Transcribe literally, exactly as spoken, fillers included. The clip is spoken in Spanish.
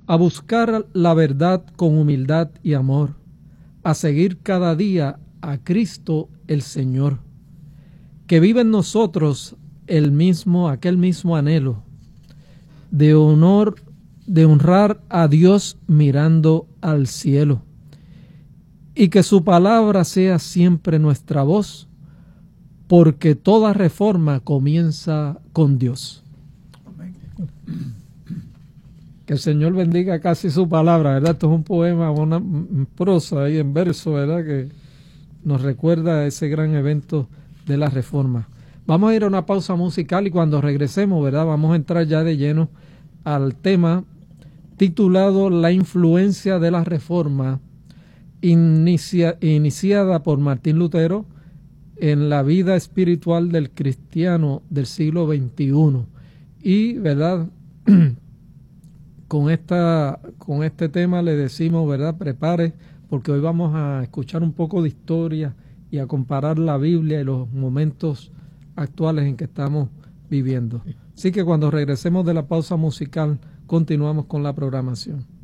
a buscar la verdad con humildad y amor, a seguir cada día a Cristo el Señor, que vive en nosotros el mismo, aquel mismo anhelo de honor, de honrar a Dios mirando al cielo, y que su palabra sea siempre nuestra voz, porque toda reforma comienza con Dios. Amén. Que el Señor bendiga casi su palabra, ¿verdad? Esto es un poema, una prosa ahí en verso, ¿verdad? Que nos recuerda ese gran evento de la reforma. Vamos a ir a una pausa musical y cuando regresemos, ¿verdad? Vamos a entrar ya de lleno al tema titulado La influencia de la reforma inicia, iniciada por Martín Lutero en la vida espiritual del cristiano del siglo veintiuno. Y, ¿verdad? con, esta, con este tema le decimos, ¿verdad? Prepare, porque hoy vamos a escuchar un poco de historia y a comparar la Biblia y los momentos actuales en que estamos viviendo. Así que cuando regresemos de la pausa musical, continuamos con la programación.